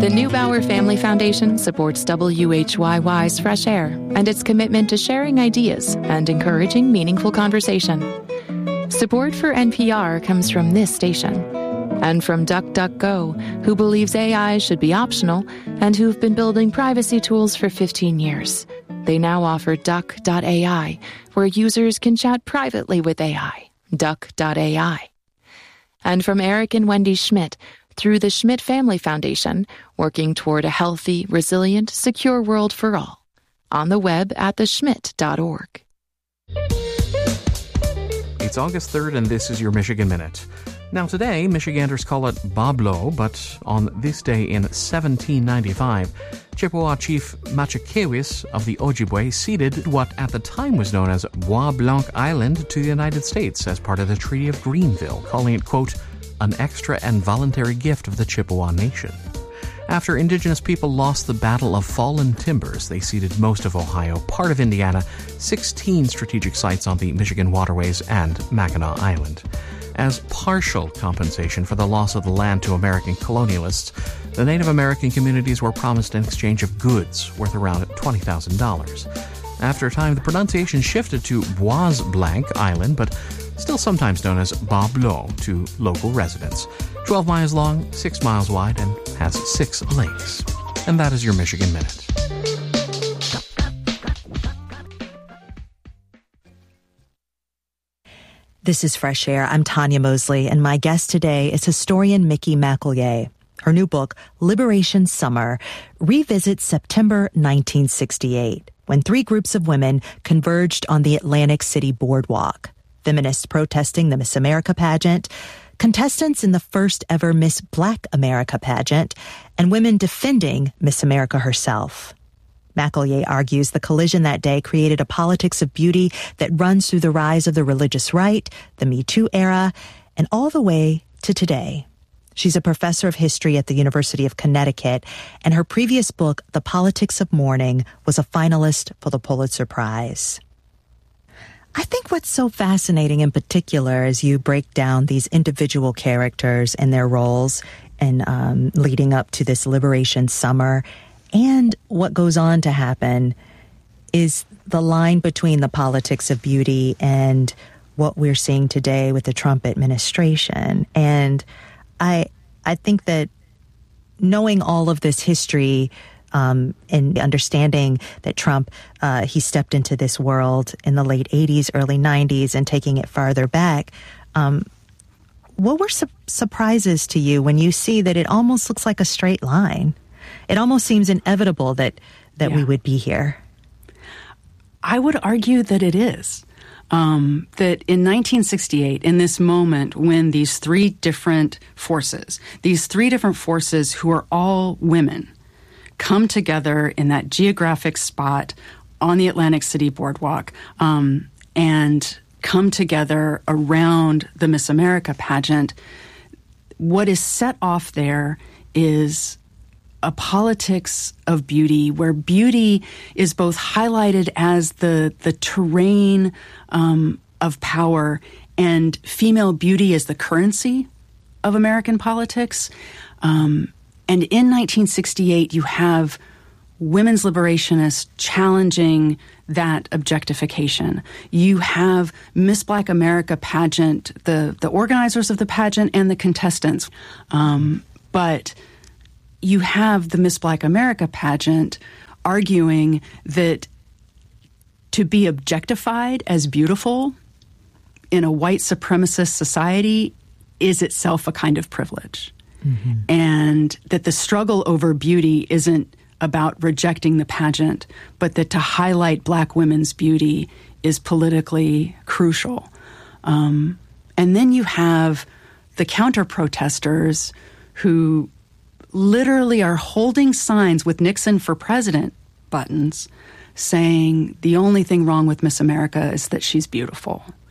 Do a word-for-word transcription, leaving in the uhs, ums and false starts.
The Neubauer Family Foundation supports W H Y Y's Fresh Air and its commitment to sharing ideas and encouraging meaningful conversation. Support for N P R comes from this station and from DuckDuckGo, who believes A I should be optional and who've been building privacy tools for fifteen years. They now offer Duck dot A I, where users can chat privately with A I. Duck dot A I. And from Eric and Wendy Schmidt, through the Schmidt Family Foundation, working toward a healthy, resilient, secure world for all. On the web at the schmidt dot org. It's August third, and this is your Michigan Minute. Now today, Michiganders call it Boblo, but on this day in seventeen ninety-five, Chippewa Chief Machakewis of the Ojibwe ceded what at the time was known as Bois Blanc Island to the United States as part of the Treaty of Greenville, calling it, quote, an extra and voluntary gift of the Chippewa Nation. After indigenous people lost the Battle of Fallen Timbers, they ceded most of Ohio, part of Indiana, sixteen strategic sites on the Michigan waterways, and Mackinac Island. As partial compensation for the loss of the land to American colonialists, the Native American communities were promised an exchange of goods worth around twenty thousand dollars. After a time, the pronunciation shifted to Bois Blanc Island, but still sometimes known as Boblo to local residents. twelve miles long, six miles wide, and has six lakes. And that is your Michigan Minute. This is Fresh Air. I'm Tanya Mosley, and my guest today is historian Mickey McEllier. Her new book, Liberation Summer, revisits September nineteen sixty-eight, when three groups of women converged on the Atlantic City boardwalk. Feminists protesting the Miss America pageant, contestants in the first ever Miss Black America pageant, and women defending Miss America herself. McEllier argues the collision that day created a politics of beauty that runs through the rise of the religious right, the Me Too era, and all the way to today. She's a professor of history at the University of Connecticut, and her previous book, The Politics of Mourning, was a finalist for the Pulitzer Prize. I think what's so fascinating in particular as you break down these individual characters and their roles and um, leading up to this Liberation Summer and what goes on to happen is the line between the politics of beauty and what we're seeing today with the Trump administration. And I I think that knowing all of this history um, and understanding that Trump, uh, he stepped into this world in the late eighties, early nineties, and taking it farther back, um, what were su- surprises to you when you see that it almost looks like a straight line? It almost seems inevitable that, that yeah. we would be here. I would argue that it is. Um, that in nineteen sixty-eight, in this moment when these three different forces, these three different forces who are all women, come together in that geographic spot on the Atlantic City boardwalk um, and come together around the Miss America pageant, what is set off there is a politics of beauty where beauty is both highlighted as the the terrain um, of power and female beauty as the currency of American politics. Um, and in nineteen sixty-eight, you have women's liberationists challenging that objectification. You have Miss Black America pageant, the, the organizers of the pageant and the contestants. Um, but you have the Miss Black America pageant arguing that to be objectified as beautiful in a white supremacist society is itself a kind of privilege. Mm-hmm. And that the struggle over beauty isn't about rejecting the pageant, but that to highlight Black women's beauty is politically crucial. Um, and then you have the counter-protesters who literally are holding signs with Nixon for president buttons saying the only thing wrong with Miss America is that she's beautiful.